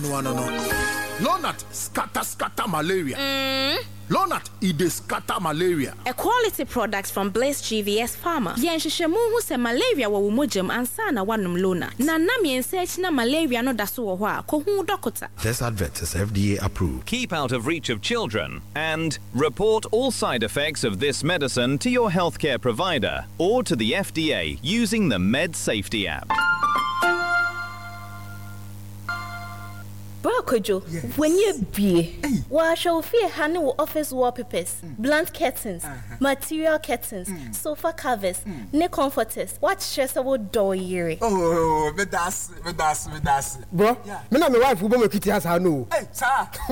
Lonat scatter malaria. Lonat ide scatter malaria. A quality product from Blaze GVS Pharma. Yenshishemu hu se malaria wa wumojam ansana wanum Lonat. Na nam yensearch na malaria no daso wo ho a ko hu dokota. This advert is FDA approved. Keep out of reach of children and report all side effects of this medicine to your healthcare provider or to the FDA using the Med Safety app. Kojo, when you be, wa shall fear honey office wallpapers, blunt curtains, material curtains, sofa covers, ne comforters. What stress about door year? Oh, me das. Bro, me na my wife who be kitty has her no. Hey, sir.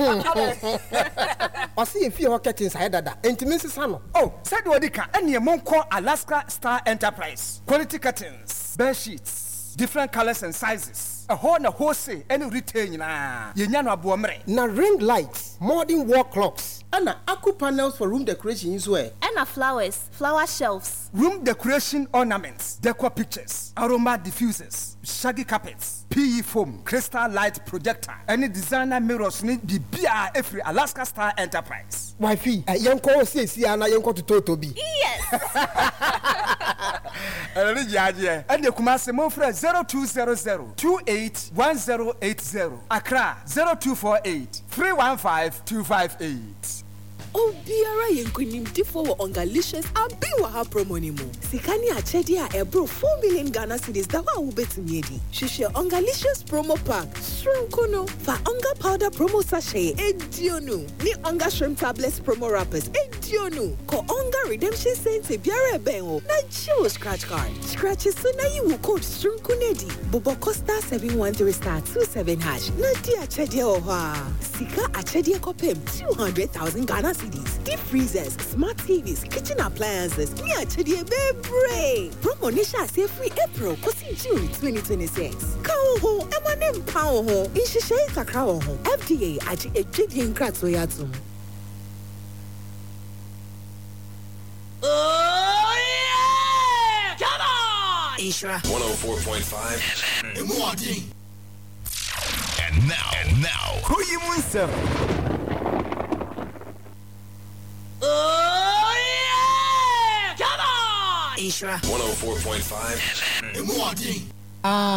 I see if you curtains hide that. Intimacy sano. Oh, said Wadika, and your monk call Alaska Star Enterprise. Quality curtains, bed sheets, different colors and sizes. A whole say any retain na yenyano abuomre na ring lights, modern wall clocks, and aqua panels for room decoration as well. And flowers, flower shelves, room decoration ornaments, decor pictures, aroma diffusers, shaggy carpets, PE foam, crystal light projector, any designer mirrors need the BR every Alaska Star Enterprise. Wifey, young call says na young call to Toby. Yes. And the Kumasi Mofre 0200 281080. Accra 0248 315 258. Obiara yenkunim difo wo ongalicious abi wa ha promo ni mu. Sikani achedi a ebro 4 million Ghana cedis da wa wo betumi edi. Hihye ongalicious promo pack. Shrimp no fa onga powder promo sachet edionu. Ni onga shrimp tablets promo wrappers edionu. Ko onga redemption cents biara ben wo. Na chill scratch card. Scratch so na you will code shrimp kunedi. Bobo Costa 713*27#. Na di achedi o ha. Sika achedi kopem 200,000 Ghana deep freezers, smart TVs, kitchen appliances. Me achedi bebre. Promo nisha say free April kosi June 2026. Kawo ho, emanem pawo ho. Inshishe kakra ho. FDA aji ejidi nkratso yatum. Oh yeah! Come on! Ishra 104.5 FM. And now, who you munsa? Oh yeah! Come on! Ishra 104.5 FM.